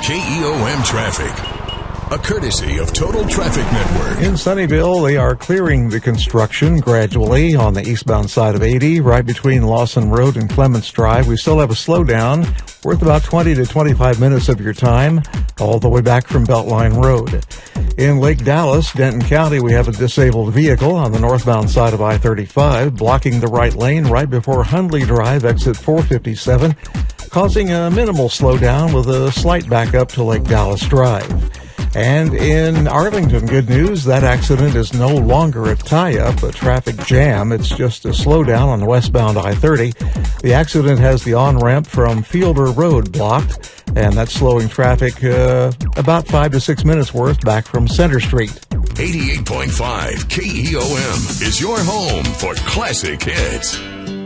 KEOM traffic. A courtesy of Total Traffic Network. In Sunnyvale, they are clearing the construction gradually on the eastbound side of 80, right between Lawson Road and Clements Drive. We still have a slowdown worth about 20 to 25 minutes of your time, all the way back from Beltline Road. In Lake Dallas, Denton County, we have a disabled vehicle on the northbound side of I-35, blocking the right lane right before Hundley Drive, exit 457, causing a minimal slowdown with a slight backup to Lake Dallas Drive. And in Arlington, good news, that accident is no longer a tie-up, a traffic jam. It's just a slowdown on the westbound I-30. The accident has the on-ramp from Fielder Road blocked, and that's slowing traffic about 5 to 6 minutes worth back from Center Street. 88.5 KEOM is your home for classic hits.